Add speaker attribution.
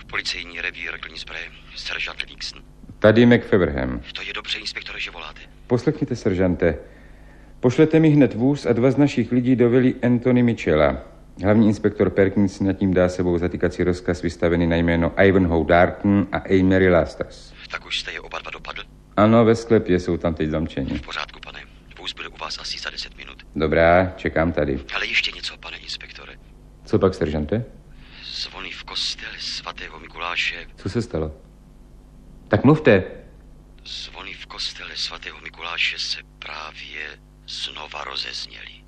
Speaker 1: Policejní revír Klní zbraje, seržant Livingston.
Speaker 2: Tady McFeverham.
Speaker 1: To je dobře, inspektore, že voláte.
Speaker 2: Poslechněte, seržante. Pošlete mi hned vůz a 2 z našich lidí do vily Anthony Mitchella. Hlavní inspektor Perkins nad tím dá sebou zatýkací rozkaz vystavený na jméno Ivanhoe Darton a Amory Lasters.
Speaker 1: Tak už jste je oba 2 dopadl?
Speaker 2: Ano, ve sklepě jsou tam teď zamčeni.
Speaker 1: V pořádku, pane. Vůz bude u vás asi za 10 minut.
Speaker 2: Dobrá, čekám tady.
Speaker 1: Ale ještě něco, pane inspektore.
Speaker 2: Co pak, seržante?
Speaker 1: Zvony v kostele svatého Mikuláše.
Speaker 2: Co se stalo? Tak mluvte.
Speaker 1: Zvony v kostele svatého Mikuláše se právě znova rozezněly.